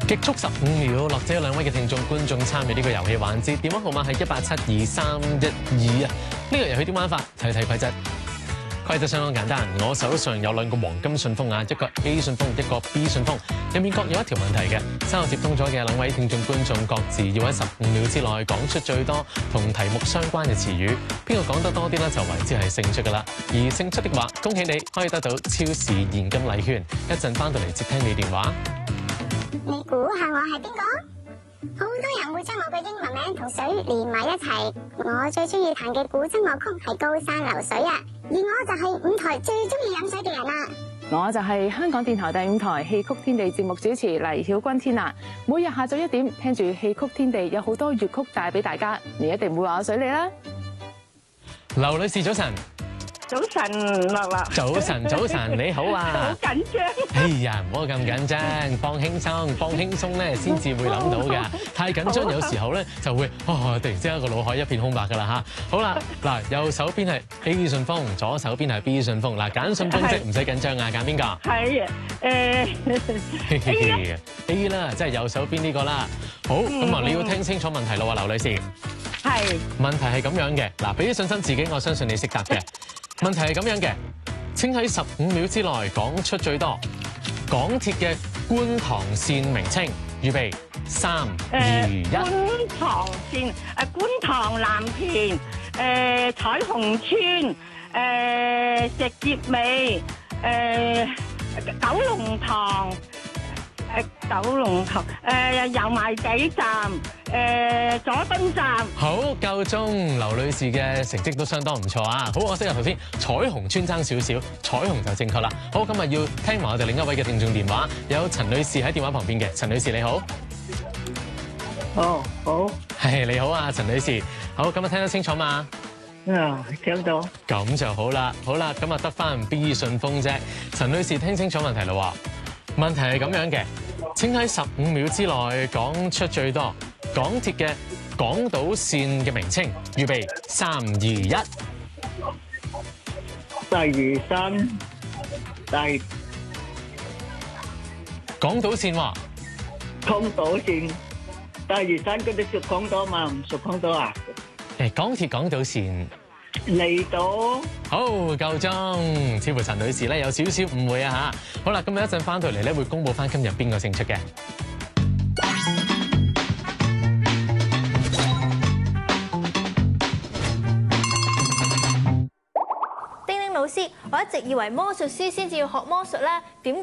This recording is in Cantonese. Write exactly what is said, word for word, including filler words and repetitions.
極速十五秒，落者有兩位嘅聽眾觀眾參與呢個遊戲環節，電話號碼係一八七二三一二啊！呢個遊戲點玩法？睇睇規則。規則相當簡單，我手上有兩個黃金信封啊，一個 A 信封，一個 B 信封，入面各有一條問題嘅。三個接通咗嘅兩位聽眾觀眾各自要喺十五秒之內講出最多同題目相關嘅詞語，邊個講得多啲咧就為之係勝出噶啦。而勝出的話，恭喜你可以得到超市現金禮券。一陣翻到嚟接聽你電話。 你估下我係邊個？好多人會將我嘅英文名同水連埋一齊。我最中意彈嘅古箏樂曲係《高山流水》啊，而我就係舞台最中意飲水嘅人啦。 我就係香港電台第五台戲曲天地節目主持黎曉君天啊！每日下晝一點聽住戲曲天地，有好多粵曲帶俾大家，你一定唔會話我水你啦。 劉女士早晨。 早晨，樂樂。 早晨，早晨，你好啊！ 好緊張。 哎呀，唔好咁緊張，放輕鬆，放輕鬆咧，先至會諗到㗎。太緊張有時候咧就會，哦，突然之間個腦海一片空白㗎啦嚇。好啦，嗱，右手邊係 A 信封，左手邊係 B 信封。嗱，揀信封即唔使緊張啊，揀邊個？ 係誒 A 啦，即係右手邊呢個啦。好，咁啊，你要聽清楚問題咯喎，劉女士。 係。 問題係咁樣嘅，嗱，俾啲信心自己，我相信你識答嘅。問題係咁樣嘅，請喺十五秒之內講出最多港鐵嘅觀塘線名稱。預備，三、二、一。 觀塘線，誒觀塘藍田，誒彩虹村，誒石硤尾，誒九龍塘。誒九龍塘誒油麻地站誒佐敦站。好， 夠鐘，劉女士嘅成績都相當唔錯啊！好可惜啊，頭先彩虹村爭少少，彩虹就正確啦。好，今日要聽埋我哋另一位嘅聽眾電話，有陳女士喺電話旁邊嘅。陳女士你好。 哦，好。 係你好啊，陳女士。好，今日聽得清楚嘛？ 啊，聽到。 咁就好啦，好啦，今日得翻 B 順風啫。陳女士聽清楚問題啦喎。問題係咁樣嘅，請喺十五秒之內講出最多港鐵嘅港島線嘅名稱。預備，三、二、一。 第二山，第港島線喎。 港島線，第二山嗰啲屬港島嘛，唔屬港島啊？ 誒，港鐵港島線。 嚟到。 好，夠鐘。似乎陳女士咧有少少誤會啊嚇。好啦，咁一陣翻到嚟咧會公佈翻今日邊個勝出嘅。 丁丁老師，我一直以為魔術師先至要學魔術咧，點